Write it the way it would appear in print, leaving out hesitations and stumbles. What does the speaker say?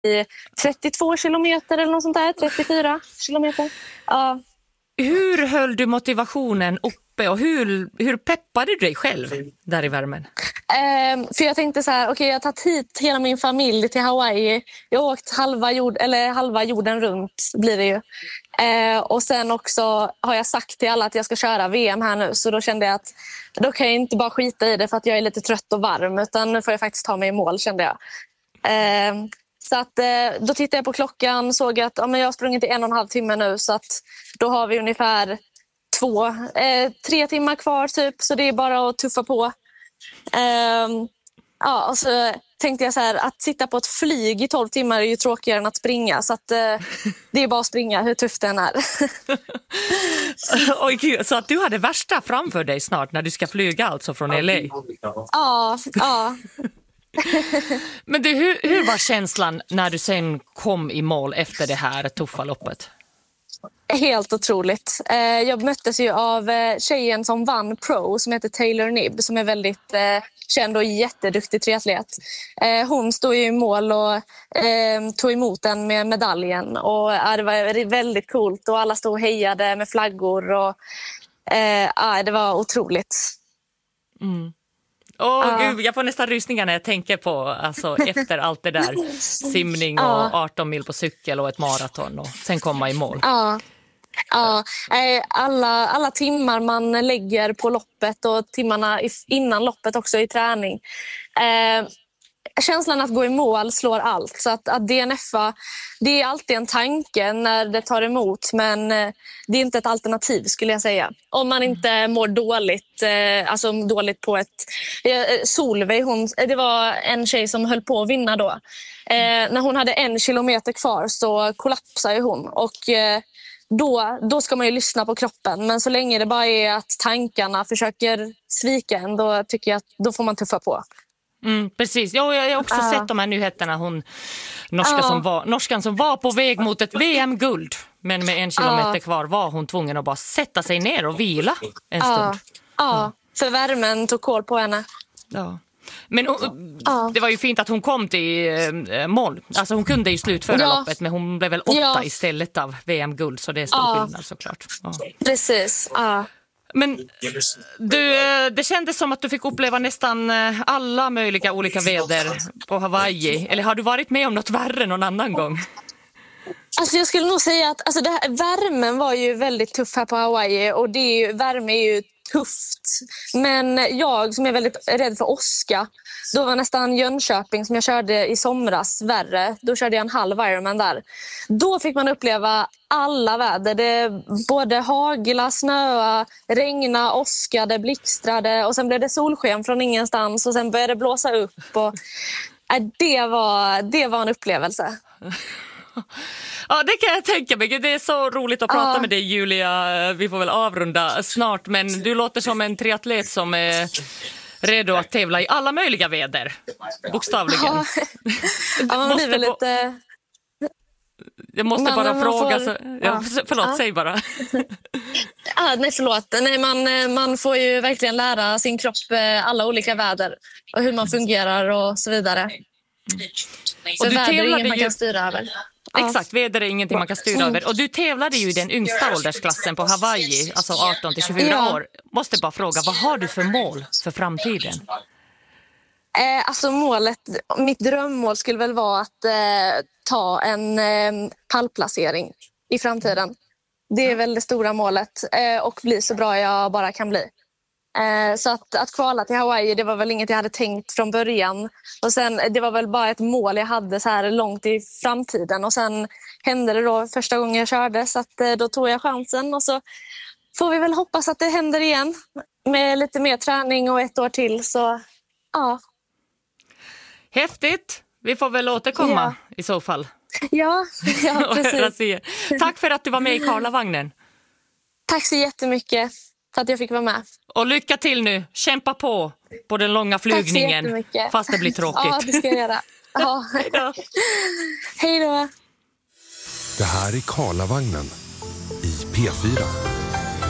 32 kilometer eller något sånt där, 34 kilometer. Ja. Hur höll du motivationen uppe och hur peppade du dig själv där i värmen? För jag tänkte så här, okej, jag har tagit hit hela min familj till Hawaii. Jag har åkt halva jorden runt blir det ju. Och sen också har jag sagt till alla att jag ska köra VM här nu. Så då kände jag att då kan jag inte bara skita i det för att jag är lite trött och varm. Utan nu får jag faktiskt ta mig i mål, kände jag. Så att, då tittade jag på klockan, såg att jag har sprungit i 1,5 timme nu. Så att då har vi ungefär 3 timmar kvar typ. Så det är bara att tuffa på. Och så tänkte jag så här, att sitta på ett flyg i 12 timmar är ju tråkigare än att springa. Så att, det är bara att springa hur tufft den är. Oj, gud, så att du hade värsta framför dig snart när du ska flyga alltså från LA? Ja. Men du, hur var känslan när du sen kom i mål efter det här tuffa loppet? Helt otroligt. Jag möttes ju av tjejen som vann Pro som heter Taylor Knibb som är väldigt känd och jätteduktig triatlet. Hon stod ju i mål och tog emot den med medaljen och det var väldigt coolt och alla stod och hejade med flaggor och det var otroligt. Mm. Gud, jag får nästan rysningar när jag tänker på alltså, efter allt det där simning och 18 mil på cykel och ett maraton och sen komma i mål. Alla timmar man lägger på loppet och timmarna innan loppet också i träning. Känslan att gå i mål slår allt. Så att DNFa, det är alltid en tanke när det tar emot. Men det är inte ett alternativ skulle jag säga. Om man inte mår dåligt. Alltså dåligt på ett... Solveig, det var en tjej som höll på att vinna då. När hon hade 1 kilometer kvar så kollapsade hon. Och då ska man ju lyssna på kroppen. Men så länge det bara är att tankarna försöker svika en, då tycker jag att då får man tuffa på. Precis. Jag har också sett de här nyheterna. Norskan som var på väg mot ett VM-guld. Men med 1 kilometer kvar var hon tvungen att bara sätta sig ner och vila en stund. För värmen tog kål på henne. Ja. Men det var ju fint att hon kom till mål. Alltså hon kunde ju slutföra loppet, men hon blev väl 8 istället av VM-guld. Så det är stor skillnad såklart. Precis, Men det kändes som att du fick uppleva nästan alla möjliga olika väder på Hawaii. Eller har du varit med om något värre någon annan gång? Alltså jag skulle nog säga att värmen var ju väldigt tuff här på Hawaii. Och värme är ju tufft. Men jag som är väldigt rädd för åska, då var nästan Jönköping som jag körde i somras värre. Då körde jag en halv Ironman där. Då fick man uppleva alla väder. Det både hagla, snöa, regna, åskade, blixtrade och sen blev det solsken från ingenstans och sen började det blåsa upp. Och, det var en upplevelse. Ja, det kan jag tänka mig. Det är så roligt att prata med dig, Julia. Vi får väl avrunda snart, men du låter som en triatlet som är redo att tävla i alla möjliga väder. Bokstavligen. Man blir väl lite... Jag måste bara fråga. Förlåt, säg bara. Man får ju verkligen lära sin kropp alla olika väder och hur man fungerar och så vidare. Så väder är inget man kan styra över. Exakt, väder är ingenting man kan styra över. Och du tävlade ju i den yngsta åldersklassen på Hawaii, alltså 18-24 år. Måste bara fråga, vad har du för mål för framtiden? Alltså mitt drömmål skulle väl vara att ta en pallplacering i framtiden. Det är väl det stora målet och bli så bra jag bara kan bli. Så att kvala till Hawaii, det var väl inget jag hade tänkt från början. Och sen, det var väl bara ett mål jag hade så här långt i framtiden. Och sen hände det då första gången jag körde, så att då tog jag chansen. Och så får vi väl hoppas att det händer igen med lite mer träning och 1 år till. Så ja. Häftigt! Vi får väl återkomma i så fall. Ja, precis. Tack för att du var med i Karlavagnen. Tack så jättemycket för att jag fick vara med. Och lycka till nu. Kämpa på den långa flygningen. Fast det blir tråkigt. Ja, det ska jag göra. Ja. Hej då. Det här är Karlavagnen i P4.